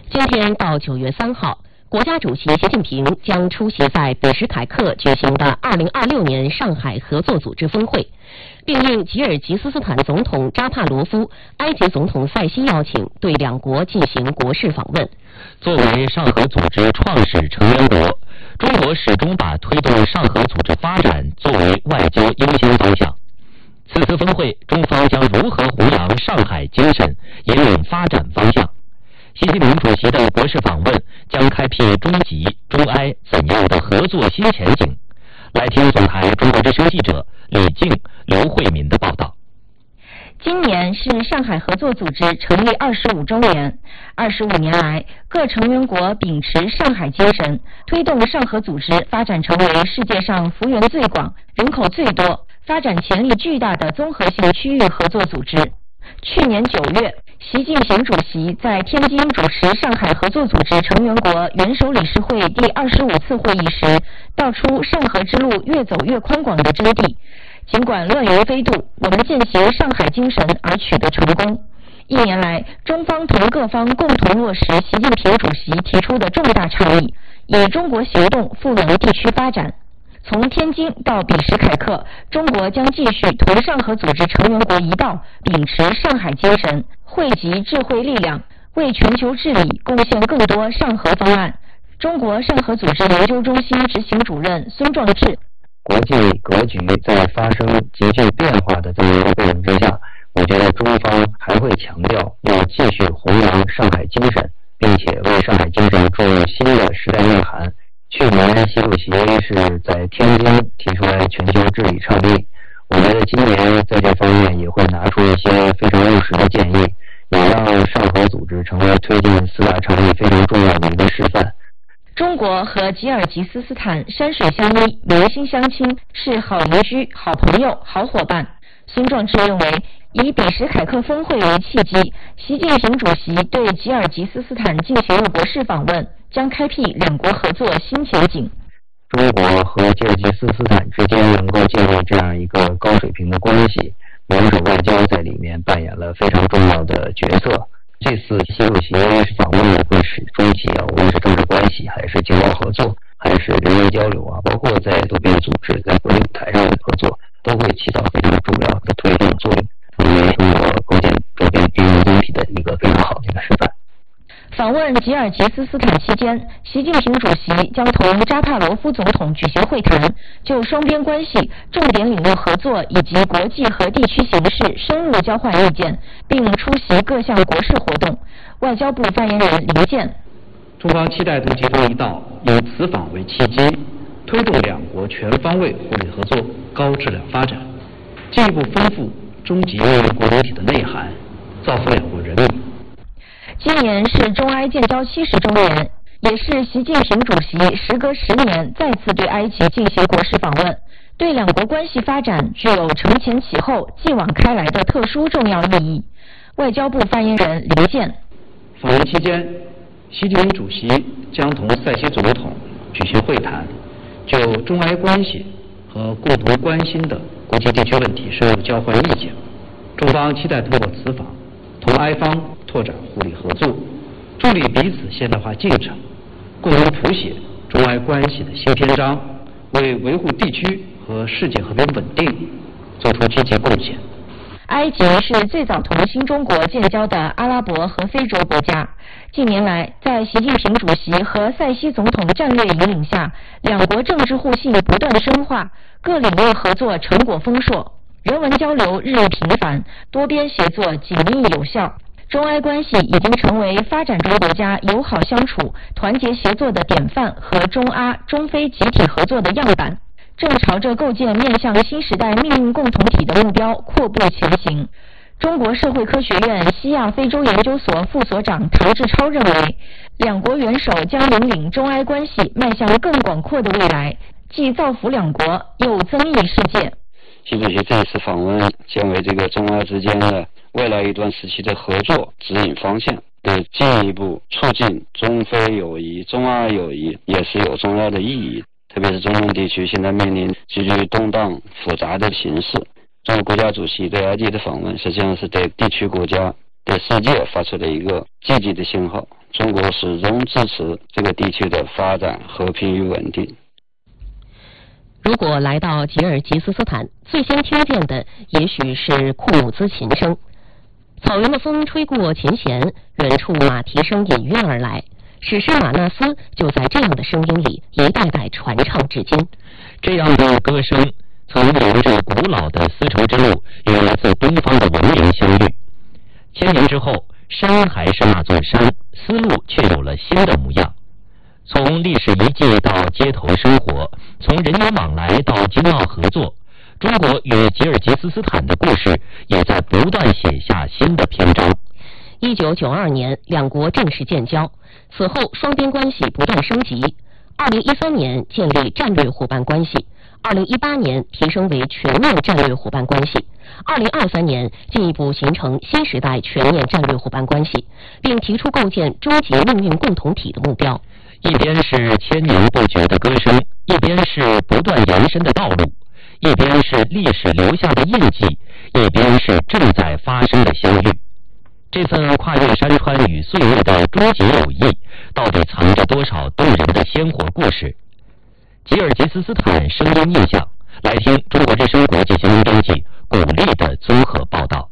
今天到9月3号，国家主席习近平将出席在比什凯克举行的2026年上海合作组织峰会，并应吉尔吉斯斯坦总统扎帕罗夫、埃及总统塞西邀请，对两国进行国事访问。 作为上合组织创始成员国，中国始终把推动上合组织发展作为外交优先方向。此次峰会，中方将如何弘扬上海精神，引领发展方向？习近平主席的国事访问将开辟中吉、中埃怎样的合作新前景？来听总台中国之声记者李静、刘慧敏的报道。 今年是上海合作组织成立25周年。25年来，各成员国秉持上海精神，推动上合组织发展成为世界上幅员最广、人口最多、发展潜力巨大的综合性区域合作组织。去年9月，习近平主席在天津主持上海合作组织成员国元首理事会第25次会议时，道出上合之路越走越宽广的真谛。尽管乱云飞渡，我们践行上海精神而取得成功。1年来，中方同各方共同落实习近平主席提出的重大倡议，以中国行动赋能地区发展。从天津到比什凯克，中国将继续同上合组织成员国一道，秉持上海精神，汇集智慧力量，为全球治理贡献更多上合方案。中国上合组织研究中心执行主任孙壮志： 国际格局在发生急剧变化的这么一个过程之下，我觉得中方还会强调要继续弘扬上海精神，并且为上海精神注入新的时代内涵。去年习主席是在天津提出来全球治理倡议，我觉得今年在这方面也会拿出一些非常务实的建议，也让上合组织成为推进4大倡议非常重要的一个示范。 中国和吉尔吉斯斯坦山水相依，民心相亲，是好邻居、好朋友、好伙伴。孙壮志认为，以比什凯克峰会为契机，习近平主席对吉尔吉斯斯坦进行了国事访问，将开辟两国合作新前景。 中国和吉尔吉斯斯坦之间能够建立这样一个高水平的关系，两手外交在里面扮演了非常重要的角色。这次习主席访问会使中企无论是政治关系，还是经贸合作，还是人员交流包括在多边组织、在国际舞台上的合作，都会起到非常重要的推动作用，成为中国构建周边兵戎经济的一个非常好的一个示范。 访问吉尔吉斯斯坦期间，习近平主席将同扎帕罗夫总统举行会谈，就双边关系、重点领域合作以及国际和地区形势深入交换意见，并出席各项国事活动。外交部发言人林健： 中方期待同其中一道，以此访为契机，推动两国全方位互利合作高质量发展，进一步丰富中吉国主体的内涵，造福两国人民。 今年是中埃建交70周年，也是习近平主席时隔10年再次对埃及进行国事访问，对两国关系发展具有承前启后、继往开来的特殊重要意义。外交部发言人林健： 访问期间，习近平主席将同塞西总统举行会谈，就中埃关系和共同关心的国际地区问题深入交换意见。中方期待通过此访，同埃方拓展互利合作，助力彼此现代化进程，共同谱写中埃关系的新篇章，为维护地区和世界和平稳定做出积极贡献。 埃及是最早同新中国建交的阿拉伯和非洲国家。近年来，在习近平主席和塞西总统的战略引领下，两国政治互信不断深化，各领域合作成果丰硕，人文交流日益频繁，多边协作紧密有效。中埃关系已经成为发展中国家友好相处、团结协作的典范和中阿、中非集体合作的样板，正朝着构建面向新时代命运共同体的目标阔步前行。中国社会科学院西亚非洲研究所副所长唐志超认为，两国元首将引领中埃关系迈向更广阔的未来，既造福两国，又增益世界。 习主席这次访问将为这个中阿之间的未来一段时期的合作指引方向，对进一步促进中非友谊、中阿友谊也是有重要的意义。特别是中东地区现在面临极具动荡复杂的形势，中国国家主席对埃及的访问实际上是对地区国家、 对世界发出了一个积极的信号。中国始终支持这个地区的发展、和平与稳定。 如果来到吉尔吉斯斯坦，最先听见的也许是库姆兹琴声。草原的风吹过琴弦，远处马蹄声隐约而来。史诗马纳斯就在这样的声音里一代代传唱至今。 这样的歌声曾沿着古老的丝绸之路与来自东方的文明相遇。千年之后，山还是那座山，丝路却有了新的模样。从历史遗迹到街头生活，从人员往来到经贸合作，中国与吉尔吉斯斯坦的故事也在不断写下新的篇章。 1992年，两国正式建交，此后双边关系不断升级。2013年建立战略伙伴关系，2018年提升为全面战略伙伴关系，2023年进一步形成新时代全面战略伙伴关系，并提出构建终极命运共同体的目标。 一边是千年不绝的歌声，一边是不断延伸的道路，一边是历史留下的印记，一边是正在发生的相遇。这份跨越山川与岁月的终极友谊，到底藏着多少动人的鲜活故事？吉尔吉斯斯坦声音印象，来听中国之声国际新闻编辑巩俐的综合报道。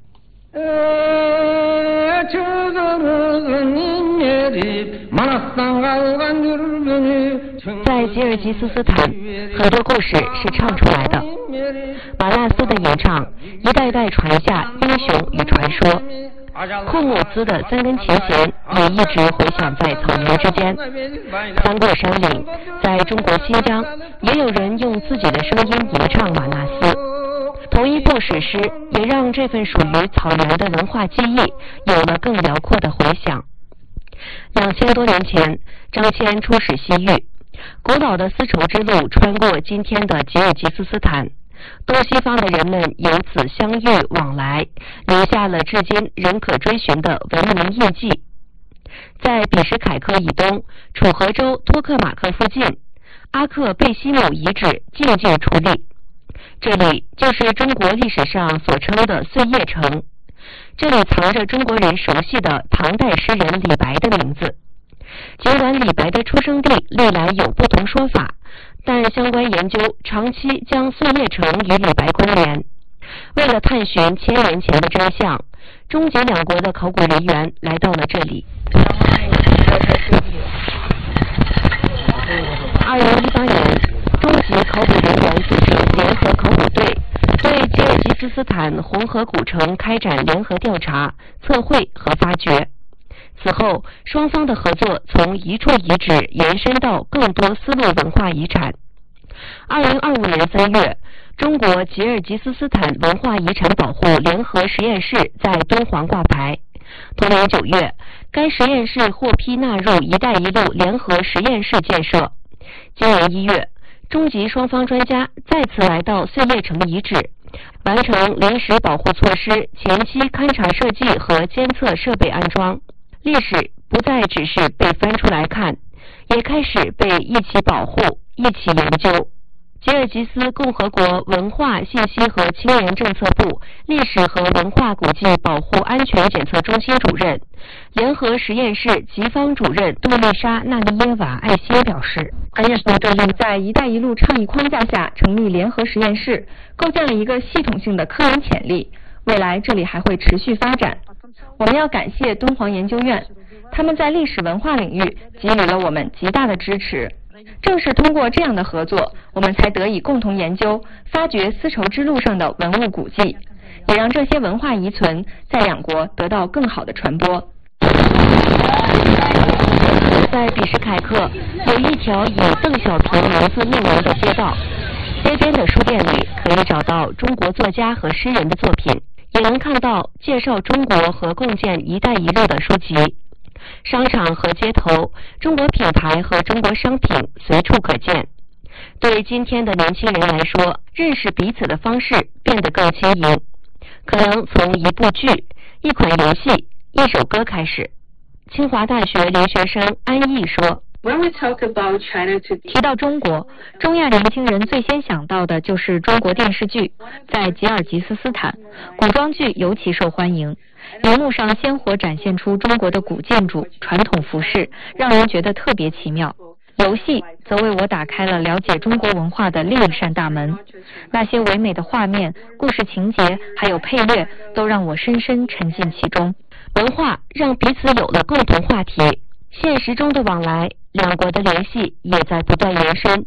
在吉尔吉斯斯坦，很多故事是唱出来的。马纳斯的演唱一代代传下英雄与传说。库姆兹的3根琴弦也一直回响在草原之间。翻过山岭，在中国新疆，也有人用自己的声音吟唱马纳斯。同一部史诗，也让这份属于草原的文化记忆有了更辽阔的回响。2000多年前，张骞出使西域，古老的丝绸之路穿过今天的吉尔吉斯斯坦。东西方的人们由此相遇往来，留下了至今仍可追寻的文明印记。在比什凯克以东，楚河州托克马克附近，阿克贝西姆遗址静静矗立。这里就是中国历史上所称的碎叶城，这里藏着中国人熟悉的唐代诗人李白的名字。尽管李白的出生地历来有不同说法，但相关研究长期将碎叶城与李白关联。为了探寻1000年前的真相，中吉两国的考古人员来到了这里。2018年，中吉考古人员组成联合考古队，对吉尔吉斯斯坦红河古城开展联合调查、测绘和发掘。此后，双方的合作从一处遗址延伸到更多丝路文化遗产。2025年3月，中国吉尔吉斯斯坦文化遗产保护联合实验室在敦煌挂牌。同年9月，该实验室获批纳入“一带一路”联合实验室建设。今年1月，中吉双方专家再次来到碎叶城遗址，完成临时保护措施前期勘察设计和监测设备安装。历史不再只是被翻出来看，也开始被一起保护、一起研究。吉尔吉斯共和国文化信息和青年政策部历史和文化古迹保护安全检测中心主任、联合实验室吉方主任杜丽莎·纳利耶瓦·艾辛表示， 实验室决定在“一带一路”倡议框架下成立联合实验室，构建了一个系统性的科研潜力。未来这里还会持续发展。我们要感谢敦煌研究院，他们在历史文化领域给予了我们极大的支持。正是通过这样的合作，我们才得以共同研究、发掘丝绸之路上的文物古迹，也让这些文化遗存在两国得到更好的传播。 在比什凯克有一条以邓小平名字命名的街道，街边的书店里可以找到中国作家和诗人的作品，也能看到介绍中国和共建“一带一路”的书籍。商场和街头，中国品牌和中国商品随处可见。对今天的年轻人来说，认识彼此的方式变得更轻盈，可能从一部剧、一款游戏、一首歌开始。清华大学留学生安逸说， 提到中国，中亚年轻人最先想到的就是中国电视剧。在吉尔吉斯斯坦，古装剧尤其受欢迎。 荧幕上鲜活展现出中国的古建筑、传统服饰，让人觉得特别奇妙。游戏则为我打开了了解中国文化的另一扇大门。那些唯美的画面、故事情节，还有配乐，都让我深深沉浸其中。 文化让彼此有了共同话题，现实中的往来，两国的联系也在不断延伸。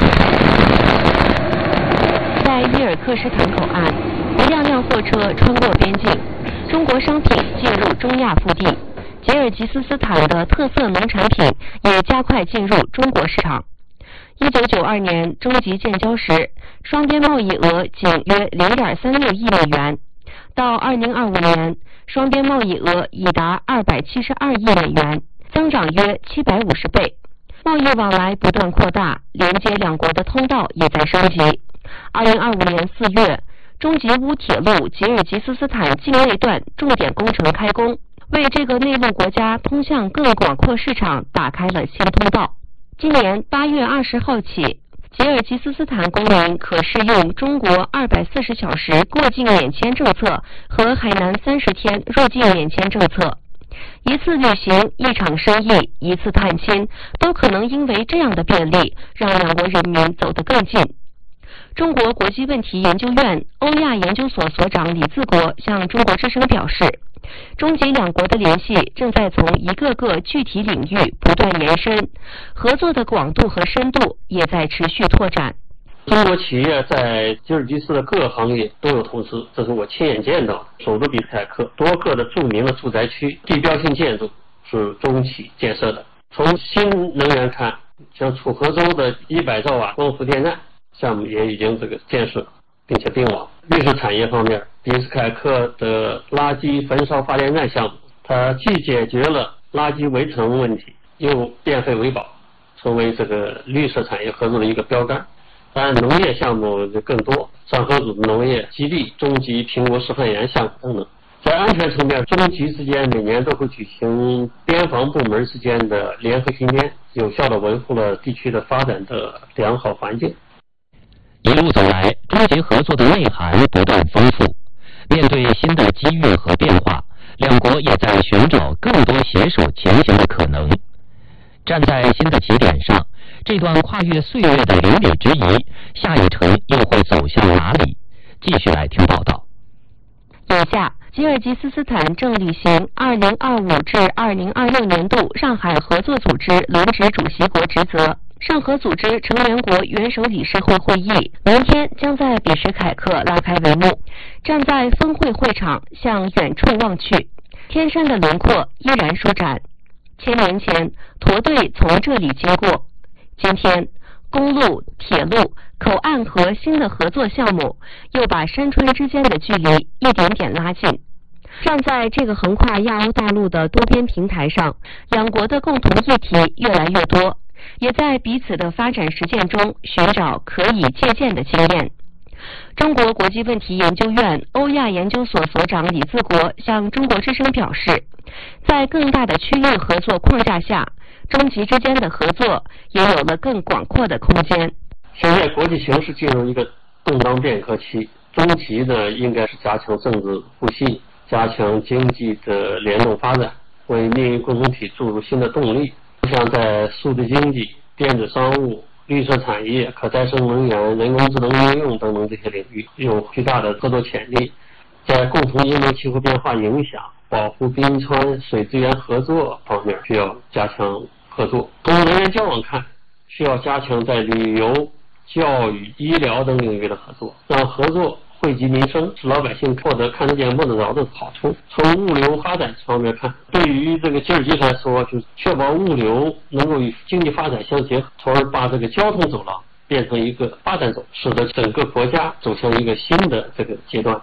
在伊尔克什坦口岸，一辆辆货车穿过边境，中国商品进入中亚腹地。吉尔吉斯斯坦的特色农产品也加快进入中国市场。1992年中吉建交时，双边贸易额仅约 0.36 亿美元，到2025年，双边贸易额已达272亿美元，增长约750倍。贸易往来不断扩大，连接两国的通道也在升级。2025年4月，中吉乌铁路吉尔吉斯斯坦境内段重点工程开工，为这个内陆国家通向更广阔市场打开了新通道。今年8月20号起，吉尔吉斯斯坦公民可适用中国240小时过境免签政策和海南30天入境免签政策。一次旅行、一场生意、一次探亲，都可能因为这样的便利，让两国人民走得更近。中国国际问题研究院欧亚研究所所长李自国向中国之声表示，中吉两国的联系正在从一个个具体领域不断延伸，合作的广度和深度也在持续拓展。 中国企业在吉尔吉斯的各个行业都有投资，这是我亲眼见到的。首都比斯凯克多个的著名的住宅区地标性建筑是中企建设的。从新能源看，像楚河州的100兆瓦光伏电站项目也已经建设并且并网。绿色产业方面，比斯凯克的垃圾焚烧发电站项目，它既解决了垃圾围城问题，又变废为宝，成为绿色产业合作的一个标杆。当然，农业项目就更多，上合组的农业基地、中吉苹果示范园项目等等。在安全层面，中吉之间每年都会举行边防部门之间的联合巡检，有效地维护了地区的发展的良好环境。 一路走来，中吉合作的内涵不断丰富。面对新的机遇和变化，两国也在寻找更多携手前行的可能。站在新的起点上，这段跨越岁月的邻里之谊，下一程又会走向哪里？继续来听报道。 眼下，吉尔吉斯斯坦正履行2025至2026年度上海合作组织轮值主席国职责。上合组织成员国元首理事会会议明天将在比什凯克拉开帷幕。站在峰会会场，向远处望去，天山的轮廓依然舒展。1000年前，驼队从这里经过。今天，公路、铁路、口岸和新的合作项目又把山川之间的距离一点点拉近。站在这个横跨亚欧大陆的多边平台上，两国的共同议题越来越多，也在彼此的发展实践中寻找可以借鉴的经验。中国国际问题研究院欧亚研究所所长李自国向中国之声表示，在更大的区域合作框架下，中吉之间的合作也有了更广阔的空间。 现在国际形势进入一个动荡变革期，中吉呢应该是加强政治互信，加强经济的联动发展，为命运共同体注入新的动力。像在数字经济、电子商务、绿色产业、可再生能源、人工智能应用等等这些领域有巨大的合作潜力。在共同应对气候变化影响、保护冰川、水资源合作方面需要加强合作。从人员交往看，需要加强在旅游、教育、医疗等领域的合作，让合作惠及民生，使老百姓获得看得见摸得着的好处。从物流发展方面看，对于吉尔吉斯来说，就是确保物流能够与经济发展相结合，从而把交通走廊变成一个发展走，使得整个国家走向一个新的阶段。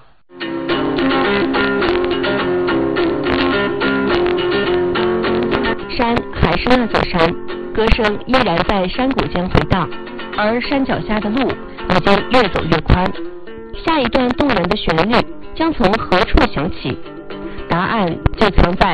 山还是那座山，歌声依然在山谷间回荡，而山脚下的路已经越走越宽。下一段动人的旋律将从何处响起？答案就藏在